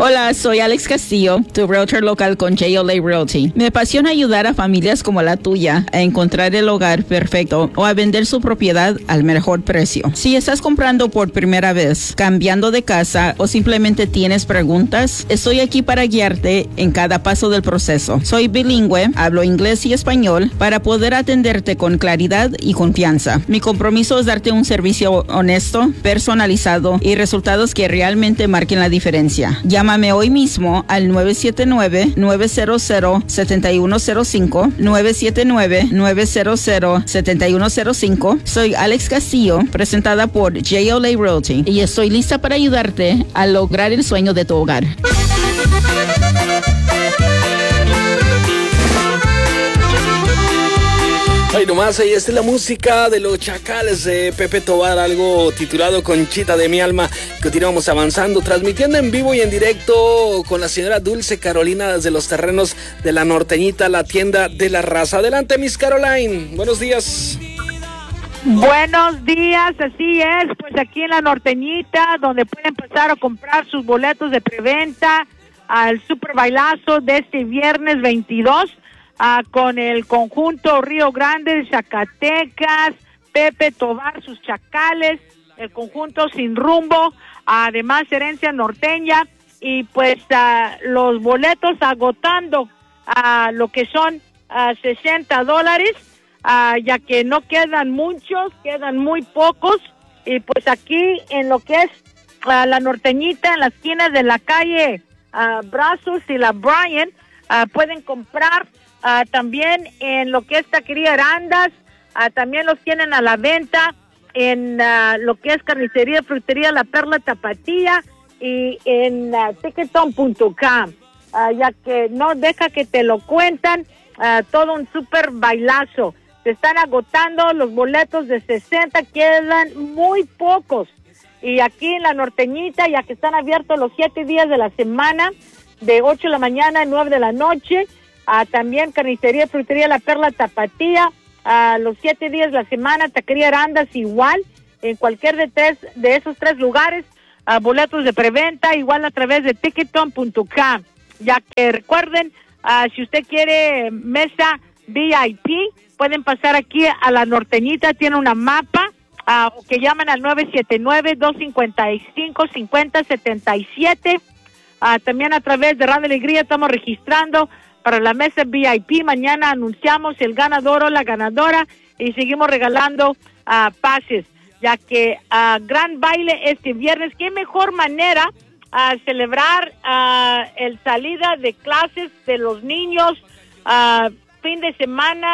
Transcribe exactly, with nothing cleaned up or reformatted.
Hola, soy Alex Castillo, tu realtor local con J L A Realty. Me apasiona ayudar a familias como la tuya a encontrar el hogar perfecto o a vender su propiedad al mejor precio. Si estás comprando por primera vez, cambiando de casa o simplemente tienes preguntas, estoy aquí para guiarte en cada paso del proceso. Soy bilingüe, hablo inglés y español para poder atenderte con claridad y confianza. Mi compromiso es darte un servicio honesto, personalizado y resultados que realmente marquen la diferencia. Llámame hoy mismo al nueve siete nueve, nueve cero cero, siete uno cero cinco, nueve siete nueve, nueve cero cero, siete uno cero cinco. Soy Alex Castillo, presentada por J L A Realty, y estoy lista para ayudarte a lograr el sueño de tu hogar. Ay, nomás, ahí está la música de los Chacales de Pepe Tobar, algo titulado Conchita de mi alma. Continuamos avanzando, transmitiendo en vivo y en directo con la señora Dulce Carolina desde los terrenos de La Norteñita, la tienda de la raza. Adelante, Miss Caroline, buenos días. Buenos días, así es, pues aquí en La Norteñita, donde pueden pasar a comprar sus boletos de preventa al Super Bailazo de este viernes veintidós. Uh, con el conjunto Río Grande de Zacatecas, Pepe Tobar, sus Chacales, el conjunto Sin Rumbo, además Herencia Norteña, y pues uh, los boletos agotando uh, lo que son uh, sesenta dólares, uh, ya que no quedan muchos, quedan muy pocos, y pues aquí en lo que es uh, La Norteñita, en la esquina de la calle uh, Brazos y la Bryan, uh, pueden comprar. Uh, también en lo que es Taquería Arandas, uh, también los tienen a la venta en uh, lo que es Carnicería, Frutería La Perla Tapatía y en uh, ticketon punto com, uh, ya que no deja que te lo cuentan, uh, todo un super bailazo. Se están agotando los boletos de sesenta, quedan muy pocos. Y aquí en La Norteñita, ya que están abiertos los siete días de la semana, de ocho de la mañana a nueve de la noche, Uh, también Carnicería, Frutería La Perla Tapatía, uh, los siete días de la semana, Taquería Arandas igual, en cualquier de tres de esos tres lugares, uh, boletos de preventa igual a través de ticketon punto com, ya que recuerden, uh, si usted quiere mesa V I P, pueden pasar aquí a La Norteñita, tiene una mapa, uh, que llaman al nueve siete nueve, dos cinco cinco, cinco cero siete siete, uh, también a través de Radio Alegría estamos registrando para la mesa V I P. Mañana anunciamos el ganador o la ganadora y seguimos regalando uh, pases, ya que uh, gran baile este viernes. Qué mejor manera a uh, celebrar uh, el salida de clases de los niños, uh, fin de semana.